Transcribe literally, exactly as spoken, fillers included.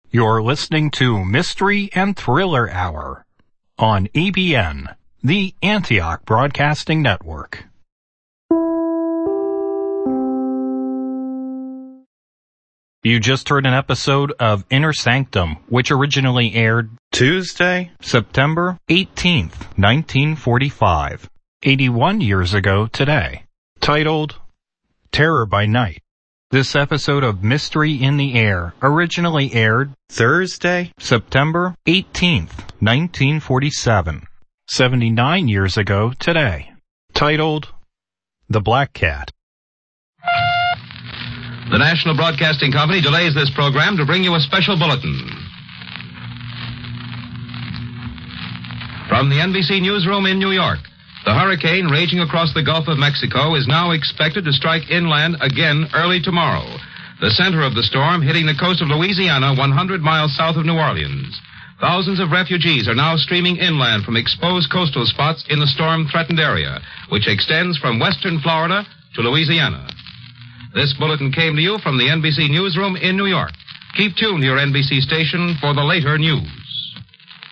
You're listening to Mystery and Thriller Hour on A B N, the Antioch Broadcasting Network. You just heard an episode of Inner Sanctum, which originally aired Tuesday, September eighteenth, nineteen forty-five, eighty-one years ago today, titled Terror by Night. This episode of Mystery in the Air originally aired Thursday, September eighteenth, nineteen forty-seven, seventy-nine years ago today, titled The Black Cat. The National Broadcasting Company delays this program to bring you a special bulletin. From the N B C Newsroom in New York, the hurricane raging across the Gulf of Mexico is now expected to strike inland again early tomorrow. The center of the storm hitting the coast of Louisiana one hundred miles south of New Orleans. Thousands of refugees are now streaming inland from exposed coastal spots in the storm-threatened area, which extends from western Florida to Louisiana. This bulletin came to you from the N B C Newsroom in New York. Keep tuned to your N B C station for the later news.